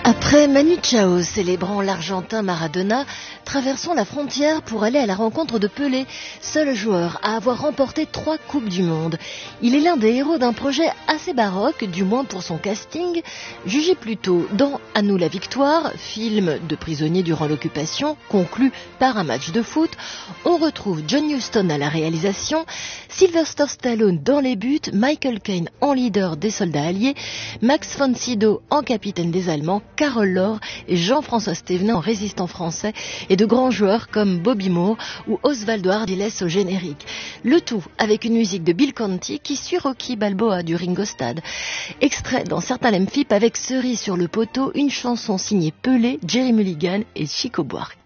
Après Manu Chao célébrant l'Argentin Maradona, traversons la frontière pour aller à la rencontre de Pelé, seul joueur à avoir remporté 3 Coupes du Monde. Il est l'un des héros d'un projet assez baroque, du moins pour son casting, jugé plutôt dans À nous la victoire, film de prisonnier durant l'occupation, conclu par un match de foot. On retrouve John Huston à la réalisation, Sylvester Stallone dans les buts, Michael Caine en leader des soldats alliés, Max von Sydow en capitaine des Allemands, Carole Laure et Jean-François Stévenin en résistant français et de grands joueurs comme Bobby Moore ou Osvaldo Ardiles au générique. Le tout avec une musique de Bill Conti qui suit Rocky Balboa du Ringo Starr. Extrait dans certains Lemphip avec Cerise sur le poteau, une chanson signée Pelé, Jerry Mulligan et Chico Buarque.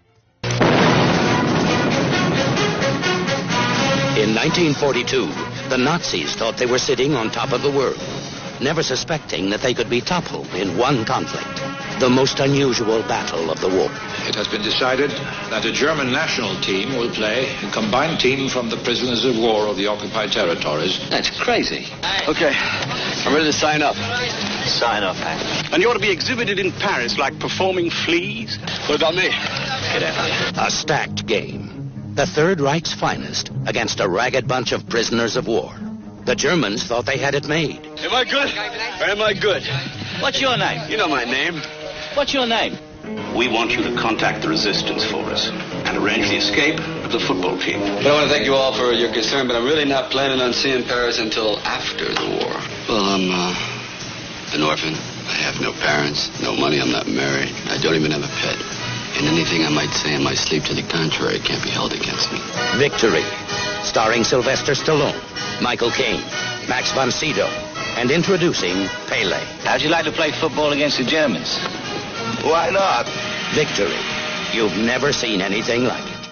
In 1942, the Nazis thought they were sitting on top of the world, never suspecting that they could be toppled in one conflict, the most unusual battle of the war. It has been decided that a German national team will play a combined team from the prisoners of war of the occupied territories. That's crazy. Okay, I'm ready to sign up. Sign up, Hank. And you ought to be exhibited in Paris like performing fleas? What about me? Get out. A stacked game. The Third Reich's finest against a ragged bunch of prisoners of war. The Germans thought they had it made. Am I good? Or am I good? What's your name? You know my name. What's your name? We want you to contact the resistance for us and arrange the escape of the football team. But I want to thank you all for your concern, but I'm really not planning on seeing Paris until after the war. Well, I'm an orphan. I have no parents, no money, I'm not married. I don't even have a pet. And anything I might say in my sleep to the contrary can't be held against me. Victory, starring Sylvester Stallone, Michael Caine, Max von Sydow, and introducing Pelé. How'd you like to play football against the Germans? Why not? Victory. You've never seen anything like it.